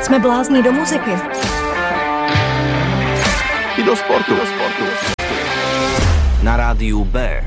Jsme blázni do muziky. I do sportu. Na rádiu B.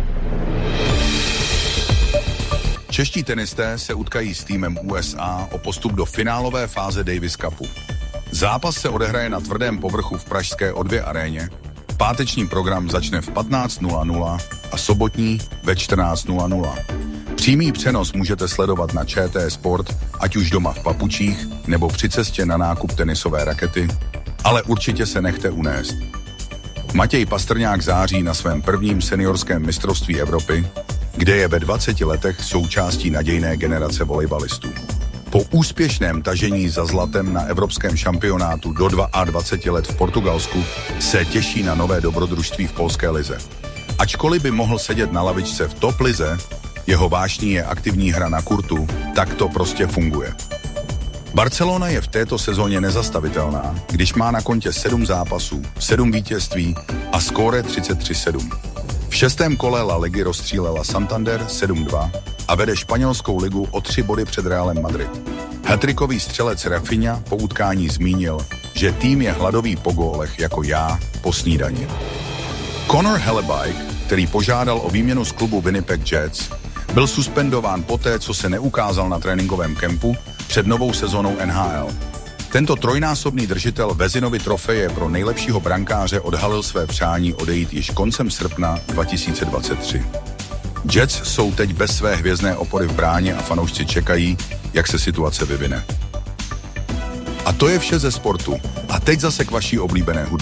Čeští tenisté se utkají s týmem USA o postup do finálové fáze Davis Cupu. Zápas se odehraje na tvrdém povrchu v pražské O2 aréně. Páteční program začne v 15:00 a sobotní ve 14:00. Přímý přenos můžete sledovat na ČT Sport, ať už doma v papučích nebo při cestě na nákup tenisové rakety, ale určitě se nechte unést. Matěj Pastrňák září na svém prvním seniorském mistrovství Evropy, kde je ve 20 letech součástí nadějné generace volejbalistů. Po úspěšném tažení za zlatem na evropském šampionátu do 22 let v Portugalsku se těší na nové dobrodružství v polské lize. Ačkoliv by mohl sedět na lavičce v top lize, jeho vášní je aktivní hra na kurtu, tak to prostě funguje. Barcelona je v této sezóně nezastavitelná, když má na kontě 7 zápasů, 7 vítězství a skóre 33-7. V 6. kole La Ligy rozstřílela Santander 7-2 a vede španělskou ligu o 3 body před Realem Madrid. Hattrickový střelec Rafinha po utkání zmínil, že tým je hladový po gólech jako já po snídani. Connor Hellebuyck, který požádal o výměnu z klubu Winnipeg Jets, byl suspendován poté, co se neukázal na tréninkovém kempu před novou sezónou NHL. Tento trojnásobný držitel Vezinovy trofeje pro nejlepšího brankáře odhalil své přání odejít již koncem srpna 2023. Jets jsou teď bez své hvězdné opory v bráně a fanoušci čekají, jak se situace vyvine. A to je vše ze sportu. A teď zase k vaší oblíbené hudbě.